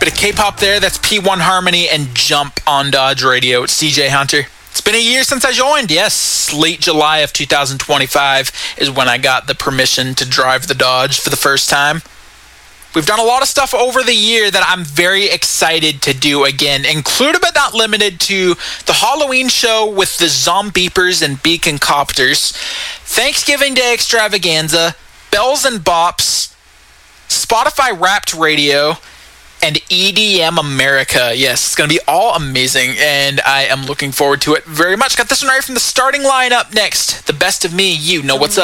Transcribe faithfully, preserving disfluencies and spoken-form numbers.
Bit of K-pop there. That's P one Harmony and Jump on Dodge Radio. It's C J Hunter. It's been a year since I joined. Yes, late July of two thousand twenty-five is when I got the permission to drive the Dodge for the first time. We've done a lot of stuff over the year that I'm very excited to do again, included but not limited to the Halloween show with the Zombeepers and Beacon Copters, Thanksgiving Day Extravaganza, Bells and Bops, Spotify Wrapped Radio, and E D M America. Yes, it's going to be all amazing, and I am looking forward to it very much. Got this one right from the starting lineup next. The Best of Me, You Know What's Up.